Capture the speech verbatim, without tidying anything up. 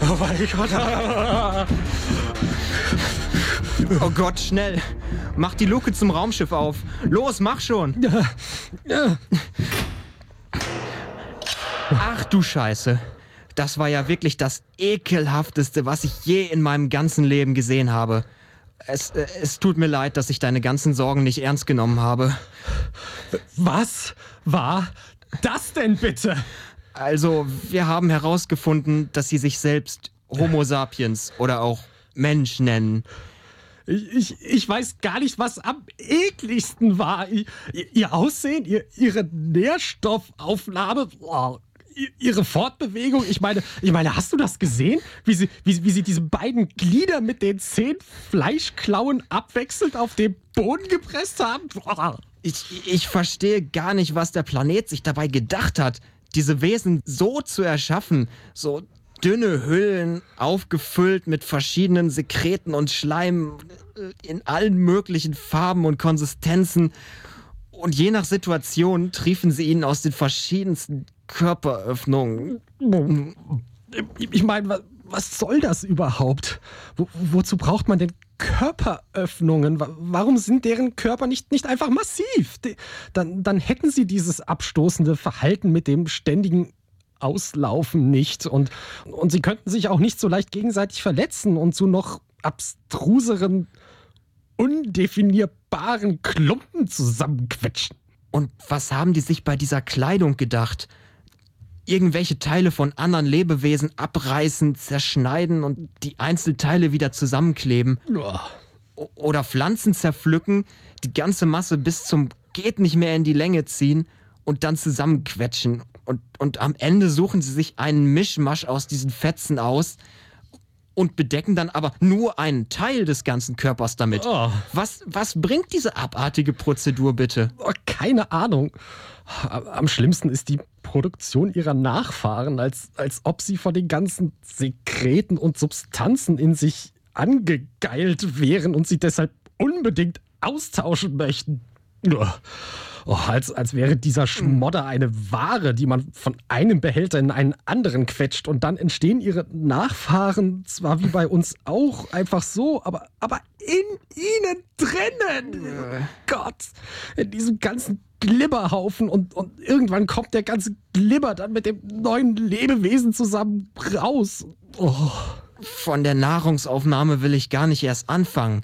Oh mein Gott. Oh Gott, schnell. Mach die Luke zum Raumschiff auf. Los, mach schon. Ach du Scheiße. Das war ja wirklich das Ekelhafteste, was ich je in meinem ganzen Leben gesehen habe. Es, äh, es tut mir leid, dass ich deine ganzen Sorgen nicht ernst genommen habe. Was war das denn bitte? Also, wir haben herausgefunden, dass sie sich selbst Homo sapiens oder auch Mensch nennen. Ich, ich, ich weiß gar nicht, was am ekligsten war. Ihr, ihr Aussehen, ihr, ihre Nährstoffaufnahme, oh, ihre Fortbewegung. Ich meine, ich meine, hast du das gesehen? Wie sie, wie, wie sie diese beiden Glieder mit den zehn Fleischklauen abwechselnd auf den Boden gepresst haben? Oh. Ich, ich verstehe gar nicht, was der Planet sich dabei gedacht hat, diese Wesen so zu erschaffen, so dünne Hüllen, aufgefüllt mit verschiedenen Sekreten und Schleim in allen möglichen Farben und Konsistenzen. Und je nach Situation triefen sie ihnen aus den verschiedensten Körperöffnungen. Ich meine, was soll das überhaupt? Wo, wozu braucht man denn Körperöffnungen? Warum sind deren Körper nicht, nicht einfach massiv? Dann, dann hätten sie dieses abstoßende Verhalten mit dem ständigen Auslaufen nicht. Und, und sie könnten sich auch nicht so leicht gegenseitig verletzen und zu noch abstruseren, undefinierbaren Klumpen zusammenquetschen. Und was haben die sich bei dieser Kleidung gedacht? Irgendwelche Teile von anderen Lebewesen abreißen, zerschneiden und die Einzelteile wieder zusammenkleben. Oh. Oder Pflanzen zerpflücken, die ganze Masse bis zum geht nicht mehr in die Länge ziehen und dann zusammenquetschen. Und, und am Ende suchen sie sich einen Mischmasch aus diesen Fetzen aus und bedecken dann aber nur einen Teil des ganzen Körpers damit. Oh. Was, was bringt diese abartige Prozedur bitte? Oh, keine Ahnung. Am schlimmsten ist die Produktion ihrer Nachfahren, als, als ob sie von den ganzen Sekreten und Substanzen in sich angegeilt wären und sie deshalb unbedingt austauschen möchten. Oh, als, als wäre dieser Schmodder eine Ware, die man von einem Behälter in einen anderen quetscht und dann entstehen ihre Nachfahren zwar wie bei uns auch einfach so, aber, aber in ihnen drinnen. Äh. Gott, in diesem ganzen Glibberhaufen und, und irgendwann kommt der ganze Glibber dann mit dem neuen Lebewesen zusammen raus. Oh. Von der Nahrungsaufnahme will ich gar nicht erst anfangen.